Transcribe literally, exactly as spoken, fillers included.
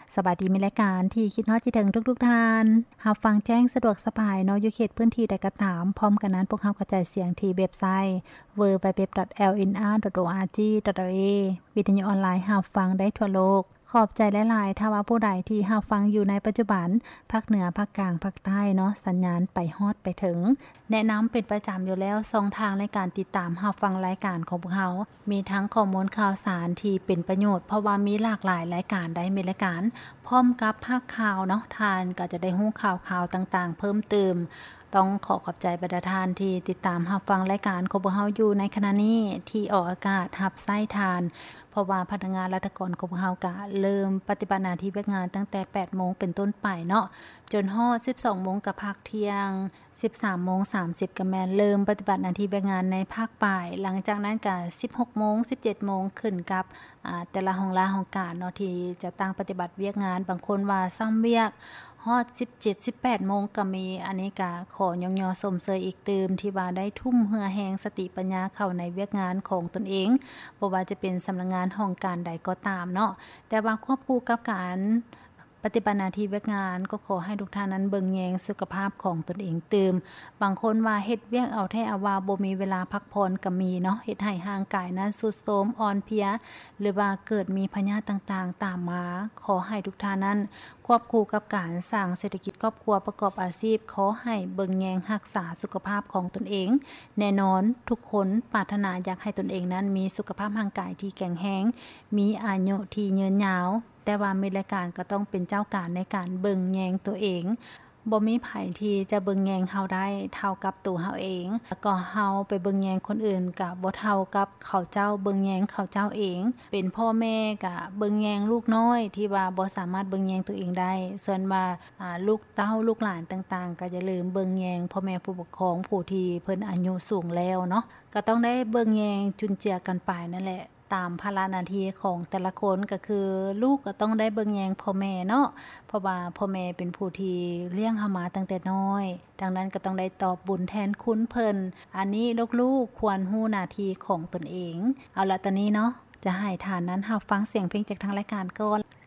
สวัสดีมีรายการที่คิดฮอดสิถึงทุกๆท่านรับฟังแจ้งสะดวกสบายเนาะอยู่เขตพื้นที่ใดก็ตามพร้อมกันนั้นพวกเรากระจายเสียงที่เว็บไซต์ ดับเบิลยู ดับเบิลยู ดับเบิลยู ดอท แอล เอ็น อาร์ ดอท โอ อาร์ จี ดอท เอ วิทยุออนไลน์รับฟังได้ทั่วโลกขอบใจหลายๆถ้าว่าผู้ใดที่รับฟังอยู่ในปัจจุบันภาคเหนือภาคกลางภาคใต้เนาะสัญญาณไปฮอดไปถึงแนะนำเป็นประจำอยู่แล้วช่องทางในการติดตามรับฟังรายการของพวกเรามีทั้งข้อมูลข่าวสารที่เป็นประโยชน์เพราะว่ามีหลากหลายรายการได้มีรายการพร้อมกับภาคข่าวเนาะทานก็จะได้รู้ข่าวๆต่างๆเพิ่มเติมต้องขอขอบใจบรรดาท่านที่ติดตามรับฟังรายการของพวกเราอยู่ในขณะนี้ที่ออกอากาศรับไส้ทานเพราะว่าพนักงานราชการของพวกเราก็เริ่มปฏิบัติหน้าที่เวียกงานตั้งแต่ แปดโมง เป็นต้นไปเนาะจนฮอด สิบสองโมง ก็พักเที่ยง สิบสามโมงสามสิบ ก็แม่นเริ่มปฏิบัติหน้าที่เวียกงานในภาคบ่ายหลังจากนั้นก็ สิบหกโมง สิบเจ็ดโมง ขึ้นกับอ่าแต่ละห้องลาห้องการเนาะที่จะตั้งปฏิบัติเวียกงานบางคนว่าซ้ำเวียกฮอด สิบเจ็ด สิบแปดโมง ก็มีอันนี้ก็ขอยอๆสมเสยอีกตืมที่ว่าได้ทุ่มเหือแหงสติปัญญาเข้าในเวียกงานของตนเองบ่ว่าจะเป็นสำนักงานห้องการใดก็ตามเนาะแต่ว่าควบคู่กับการปฏิบัติหน้าที่เวียกงานก็ขอให้ทุกท่านนั้นเบิ่งแยงสุขภาพของตนเองตืมบางคนว่าเฮ็ดเวียกเอาแท้เอาว่าบ่มีเวลาพักผ่อนก็มีเนาะเฮ็ดให้ร่างกายนั้นทรุดโทรมอ่อนเพลียหรือว่าเกิดมีพยาธิต่างๆตามมาขอให้ทุกท่านนั้นควบคู่กับการสร้างเศรษฐกิจครอบครัวประกอบอาชีพขอให้เบิ่งแยงรักษาสุขภาพของตนเองแน่นอนทุกคนปรารถนาอยากให้ตนเองนั้นมีสุขภาพร่างกายที่แข็งแรงมีอายุที่ยืนยาวแต่ว่ามีรายการก็ต้องเป็นเจ้าการในการเบิ่งแยงตัวเองบ่มีไผที่จะเบิ่งแยงเฮาได้เท่ากับตัวเฮาเองแล้วก็เฮาไปเบิ่งแยงคนอื่นก็บ่เท่ากับเขาเจ้าเบิ่งแยงเขาเจ้าเองเป็นพ่อแม่ก็เบิ่งแยงลูกน้อยที่ว่าบ่สามารถเบิ่งแยงตัวเองได้ส่วนว่าอ่าลูกเต้าลูกหลานต่างๆก็อย่าลืมเบิ่งแยงพ่อแม่ผู้ปกครองผู้ที่เพิ่นอายุสูงแล้วเนาะก็ต้องได้เบิ่งแยงจุนเจือกันไปนั่นแหละตามภาระหน้าที่ของแต่ละคนก็คือลูกก็ต้องได้เบิ่งแยงพ่อแม่เนาะเพราะว่าพ่อแม่เป็นผู้ที่เลี้ยงเฮามาตั้งแต่น้อยดังนั้นก็ต้องได้ตอบบุญแทนคุณเพิ่นอันนี้ลูกๆควรรู้หน้าที่ของตนเองเอาล่ะตอนนี้เนาะจะให้ท่านนั้นรับฟังเสียงเพลงจากทางรายการก่อน